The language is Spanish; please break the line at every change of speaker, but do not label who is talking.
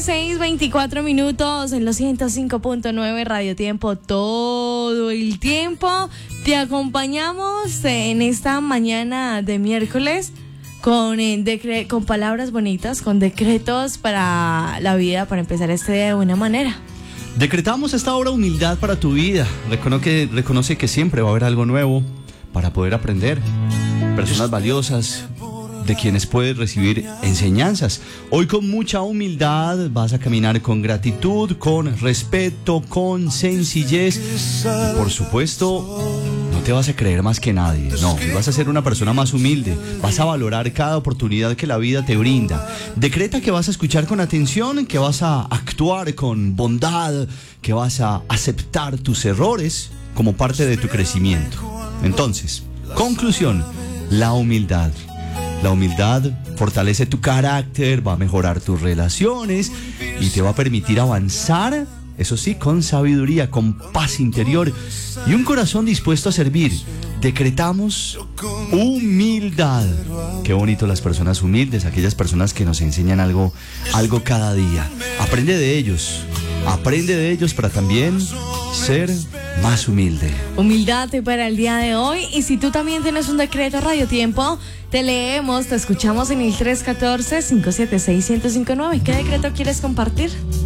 6:24 en los 105.9 Radio Tiempo todo el tiempo. Te acompañamos en esta mañana de miércoles con palabras bonitas, con decretos para la vida, para empezar este día de buena manera.
Decretamos esta hora humildad para tu vida. Reconoce que siempre va a haber algo nuevo para poder aprender. Personas valiosas de quienes puedes recibir enseñanzas. Hoy con mucha humildad vas a caminar con gratitud, con respeto, con sencillez. Por supuesto, no te vas a creer más que nadie. No, vas a ser una persona más humilde. Vas a valorar cada oportunidad que la vida te brinda. Decreta que vas a escuchar con atención, que vas a actuar con bondad, que vas a aceptar tus errores como parte de tu crecimiento. Entonces, conclusión, la humildad. La humildad fortalece tu carácter, va a mejorar tus relaciones y te va a permitir avanzar, eso sí, con sabiduría, con paz interior y un corazón dispuesto a servir. Decretamos humildad. Qué bonito las personas humildes, aquellas personas que nos enseñan algo cada día. Aprende de ellos para también ser más humilde.
Humildad para el día de hoy. Y si tú también tienes un decreto Radio Tiempo, te leemos, te escuchamos en el 314-576-1059. ¿Qué decreto quieres compartir?